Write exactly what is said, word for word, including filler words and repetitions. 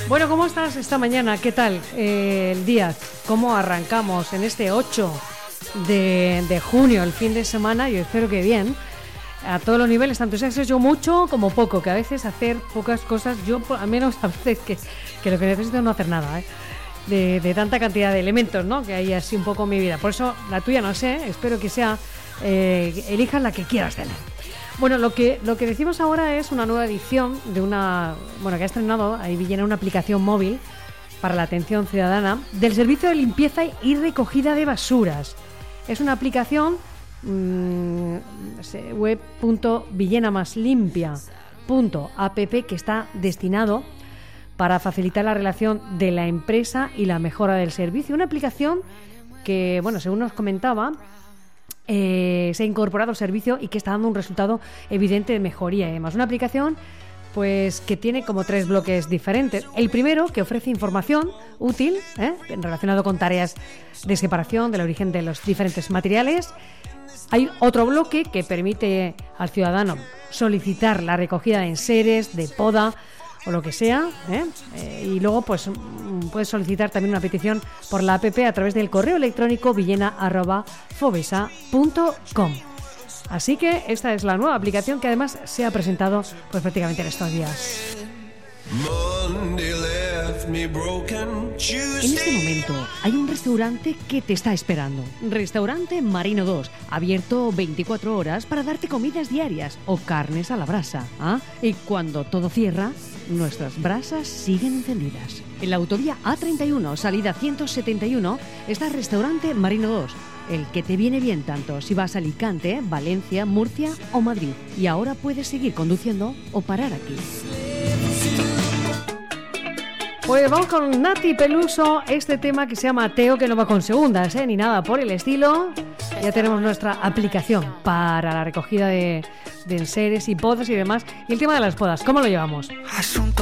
Bueno, ¿cómo estás esta mañana? ¿Qué tal eh, el día? ¿Cómo arrancamos en este ocho de, de junio, el fin de semana? Yo espero que bien, a todos los niveles, tanto si has hecho mucho como poco, que a veces hacer pocas cosas, yo al menos a veces que, que lo que necesito es no hacer nada, ¿eh? de, de tanta cantidad de elementos, ¿no? Que hay así un poco en mi vida. Por eso la tuya no sé, espero que sea, eh, elijas la que quieras tener. Bueno, lo que lo que decimos ahora es una nueva edición de una, bueno, que ha estrenado, ahí viene una aplicación móvil para la atención ciudadana del servicio de limpieza y recogida de basuras. Es una aplicación mmm, web punto villena más limpia punto app que está destinado para facilitar la relación de la empresa y la mejora del servicio. Una aplicación que, bueno, según nos comentaba, Eh, se ha incorporado al servicio y que está dando un resultado evidente de mejoría. Además, una aplicación pues que tiene como tres bloques diferentes. El primero, que ofrece información útil ¿eh? relacionado con tareas de separación del origen de los diferentes materiales. Hay otro bloque que permite al ciudadano solicitar la recogida de enseres, de poda o lo que sea, ¿eh? Eh, y luego pues puedes solicitar también una petición por la app a través del correo electrónico villena arroba fobesa punto com. Así que esta es la nueva aplicación que además se ha presentado pues prácticamente en estos días. En este momento hay un restaurante que te está esperando. Restaurante Marino dos, abierto veinticuatro horas para darte comidas diarias o carnes a la brasa. ¿Ah? Y cuando todo cierra, nuestras brasas siguen encendidas. En la autovía A treinta y uno, salida ciento setenta y uno, está Restaurante Marino dos, el que te viene bien tanto si vas a Alicante, Valencia, Murcia o Madrid. Y ahora puedes seguir conduciendo o parar aquí. Pues vamos con Nati Peluso, este tema que se llama Teo, que no va con segundas, ¿eh? ni nada por el estilo. Ya tenemos nuestra aplicación para la recogida de, de enseres y podas y demás. Y el tema de las podas, ¿cómo lo llevamos? Asunto